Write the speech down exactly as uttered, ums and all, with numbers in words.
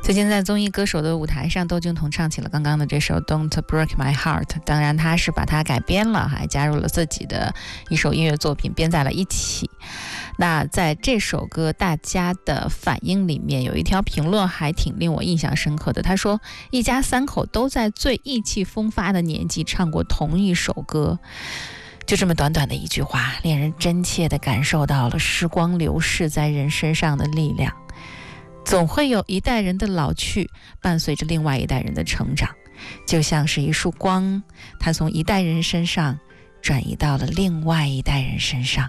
最近在综艺歌手的舞台上，窦靖童唱起了刚刚的这首 Don't Break My Heart， 当然他是把它改编了，还加入了自己的一首音乐作品编在了一起。那在这首歌大家的反应里面，有一条评论还挺令我印象深刻的，他说一家三口都在最意气风发的年纪唱过同一首歌，就这么短短的一句话，令人真切地感受到了时光流逝在人身上的力量。总会有一代人的老去，伴随着另外一代人的成长，就像是一束光，它从一代人身上转移到了另外一代人身上。